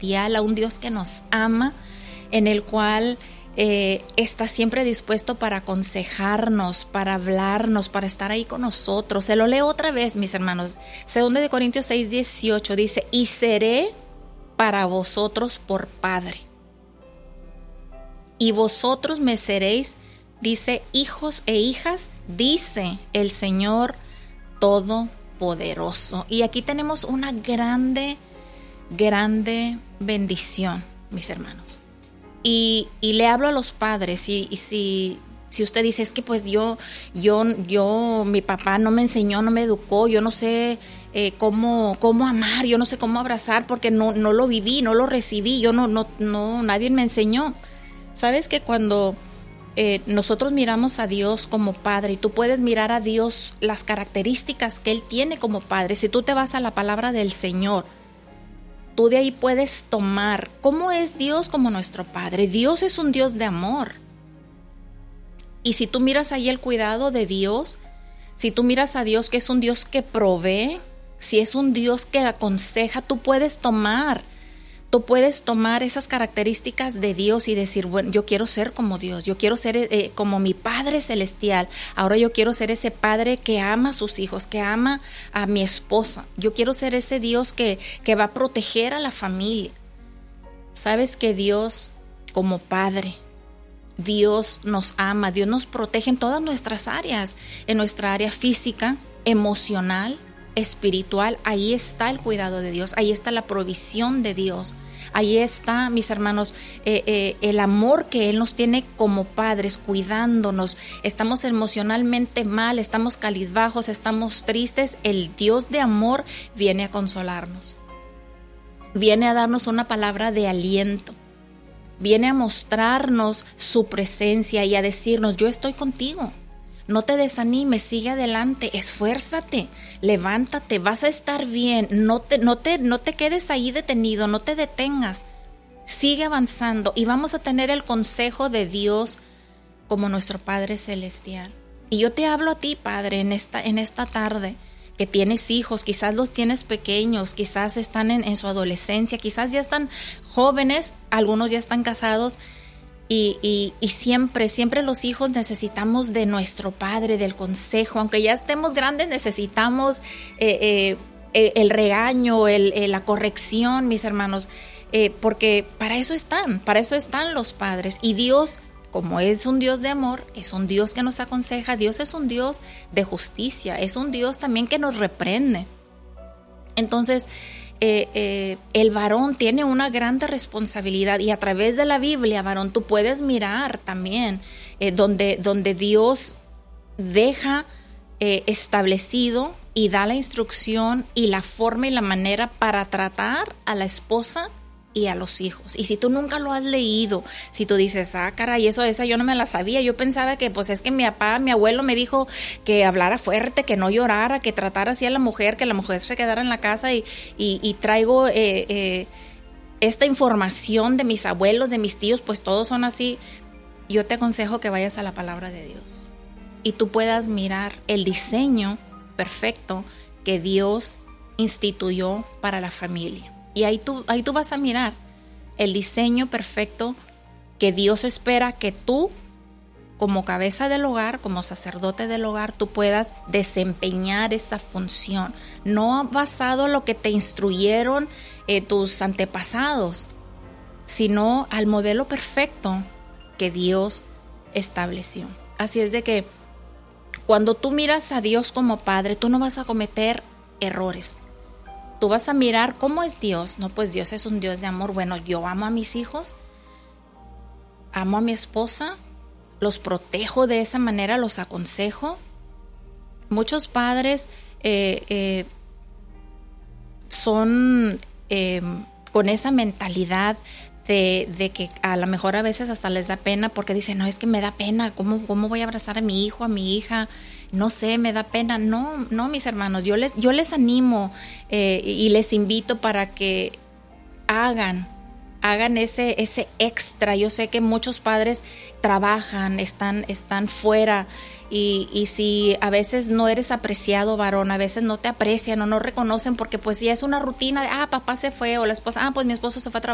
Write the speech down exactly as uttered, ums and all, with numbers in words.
celestial, a un Dios que nos ama, en el cual eh, está siempre dispuesto para aconsejarnos, para hablarnos, para estar ahí con nosotros. Se lo leo otra vez, mis hermanos. Segunda de Corintios seis, dieciocho dice: y seré para vosotros por Padre, y vosotros me seréis, dice, hijos e hijas, dice el Señor Todopoderoso. Y aquí tenemos una grande, grande bendición, mis hermanos. Y, y le hablo a los padres, y, y si, si usted dice, es que pues yo, yo, yo, mi papá no me enseñó, no me educó, yo no sé eh, cómo, cómo amar, yo no sé cómo abrazar, porque no, no lo viví, no lo recibí, yo no, no, no, nadie me enseñó. Sabes que cuando eh, nosotros miramos a Dios como Padre, y tú puedes mirar a Dios las características que Él tiene como Padre, si tú te vas a la palabra del Señor, tú de ahí puedes tomar cómo es Dios como nuestro Padre. Dios es un Dios de amor. Y si tú miras ahí el cuidado de Dios, si tú miras a Dios que es un Dios que provee, si es un Dios que aconseja, tú puedes tomar, tú puedes tomar esas características de Dios y decir, bueno, yo quiero ser como Dios, yo quiero ser eh, como mi Padre Celestial. Ahora yo quiero ser ese Padre que ama a sus hijos, que ama a mi esposa. Yo quiero ser ese Dios que, que va a proteger a la familia. Sabes que Dios, como Padre, Dios nos ama, Dios nos protege en todas nuestras áreas, en nuestra área física, emocional, espiritual. Ahí está el cuidado de Dios, ahí está la provisión de Dios, ahí está, mis hermanos, eh, eh, el amor que Él nos tiene como padres, cuidándonos. Estamos emocionalmente mal, estamos cabizbajos, estamos tristes, el Dios de amor viene a consolarnos, viene a darnos una palabra de aliento, viene a mostrarnos su presencia y a decirnos, yo estoy contigo. No te desanimes, sigue adelante, esfuérzate, levántate, vas a estar bien, no te, no te, no te quedes ahí detenido, no te detengas, sigue avanzando y vamos a tener el consejo de Dios como nuestro Padre Celestial. Y yo te hablo a ti, Padre, en esta, en esta tarde, que tienes hijos, quizás los tienes pequeños, quizás están en, en su adolescencia, quizás ya están jóvenes, algunos ya están casados. Y, y, y siempre, siempre los hijos necesitamos de nuestro Padre, del consejo. Aunque ya estemos grandes, necesitamos eh, eh, el regaño, el, el, la corrección, mis hermanos, eh, porque para eso están, para eso están los padres. Y Dios, como es un Dios de amor, es un Dios que nos aconseja. Dios es un Dios de justicia, es un Dios también que nos reprende. Entonces, Eh, eh, el varón tiene una grande responsabilidad, y a través de la Biblia, varón, tú puedes mirar también eh, donde, donde Dios deja eh, establecido y da la instrucción y la forma y la manera para tratar a la esposa y a los hijos. Y si tú nunca lo has leído, si tú dices, ah, caray, eso, esa yo no me la sabía, yo pensaba que pues es que mi papá, mi abuelo me dijo que hablara fuerte, que no llorara, que tratara así a la mujer, que la mujer se quedara en la casa, y, y, y traigo eh, eh, esta información de mis abuelos, de mis tíos, pues todos son así. Yo te aconsejo que vayas a la palabra de Dios y tú puedas mirar el diseño perfecto que Dios instituyó para la familia. Y ahí tú, ahí tú vas a mirar el diseño perfecto que Dios espera que tú, como cabeza del hogar, como sacerdote del hogar, tú puedas desempeñar esa función. No basado en lo que te instruyeron eh, tus antepasados, sino al modelo perfecto que Dios estableció. Así es de que cuando tú miras a Dios como Padre, tú no vas a cometer errores. Tú vas a mirar cómo es Dios. No, pues Dios es un Dios de amor. Bueno, yo amo a mis hijos, amo a mi esposa, los protejo de esa manera, los aconsejo. Muchos padres eh, eh, son eh, con esa mentalidad de, de que a lo mejor a veces hasta les da pena, porque dicen, no, es que me da pena, ¿cómo, cómo voy a abrazar a mi hijo, a mi hija? No sé, me da pena. No, no, mis hermanos, yo les, yo les animo eh, y les invito para que hagan, hagan ese, ese extra. Yo sé que muchos padres trabajan, están, están fuera, y, y si a veces no eres apreciado, varón, a veces no te aprecian o no reconocen, porque pues ya es una rutina de, ah, papá se fue, o la esposa, ah, pues mi esposo se fue a trabajar.